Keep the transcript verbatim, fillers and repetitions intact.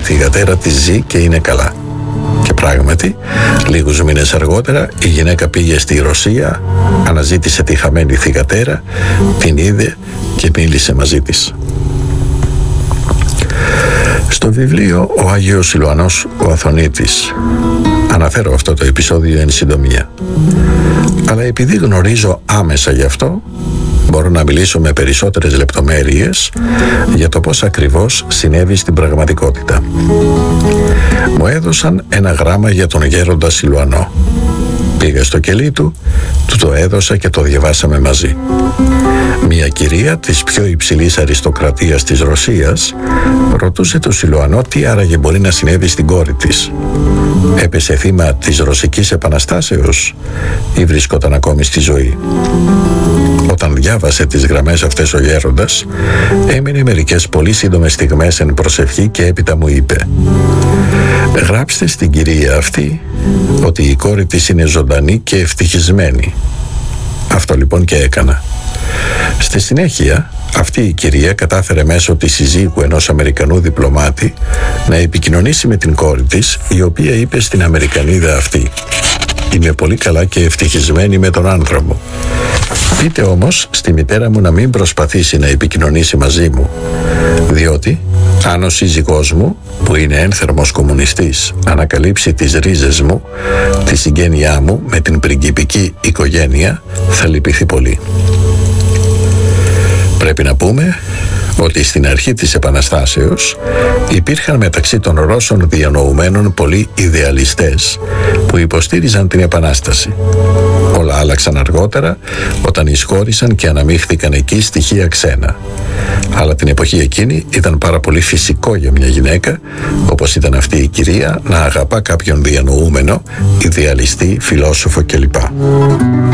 θυγατέρα της ζει και είναι καλά. Και πράγματι, λίγους μήνες αργότερα η γυναίκα πήγε στη Ρωσία, αναζήτησε τη χαμένη θυγατέρα, την είδε και μίλησε μαζί της. Στο βιβλίο «Ο Άγιος Σιλουανός ο Αθωνίτης» αναφέρω αυτό το επεισόδιο εν συντομία. Αλλά επειδή γνωρίζω άμεσα γι' αυτό, μπορώ να μιλήσω με περισσότερες λεπτομέρειες για το πώς ακριβώς συνέβη στην πραγματικότητα. Μου έδωσαν ένα γράμμα για τον γέροντα Σιλουανό. Πήγα στο κελί του, του το έδωσα και το διαβάσαμε μαζί. Μια κυρία της πιο υψηλής αριστοκρατίας της Ρωσίας ρωτούσε τον Σιλουανό τι άραγε μπορεί να συνέβη στην κόρη της. Έπεσε θύμα της Ρωσικής Επαναστάσεως ή βρισκόταν ακόμη στη ζωή? Όταν διάβασε τις γραμμές αυτές ο γέροντας, έμεινε μερικές πολύ σύντομες στιγμές εν προσευχή και έπειτα μου είπε: «Γράψτε στην κυρία αυτή ότι η κόρη της είναι ζωντανή και ευτυχισμένη». Αυτό λοιπόν και έκανα. Στη συνέχεια, αυτή η κυρία κατάφερε μέσω της συζύγου ενός Αμερικανού διπλωμάτη να επικοινωνήσει με την κόρη της, η οποία είπε στην Αμερικανίδα αυτή: «Είμαι πολύ καλά και ευτυχισμένη με τον άντρα μου. Πείτε όμως στη μητέρα μου να μην προσπαθήσει να επικοινωνήσει μαζί μου, διότι αν ο σύζυγός μου, που είναι ένθερμος κομμουνιστής, ανακαλύψει τις ρίζες μου, τη συγγένειά μου με την πριγκιπική οικογένεια, θα λυπηθεί πολύ». Πρέπει να πούμε ότι στην αρχή της Επαναστάσεως υπήρχαν μεταξύ των Ρώσων διανοουμένων πολλοί ιδεαλιστές που υποστήριζαν την Επανάσταση. Όλα άλλαξαν αργότερα όταν εισχώρησαν και αναμίχθηκαν εκεί στοιχεία ξένα. Αλλά την εποχή εκείνη ήταν πάρα πολύ φυσικό για μια γυναίκα, όπως ήταν αυτή η κυρία, να αγαπά κάποιον διανοούμενο, ιδεαλιστή, φιλόσοφο κλπ.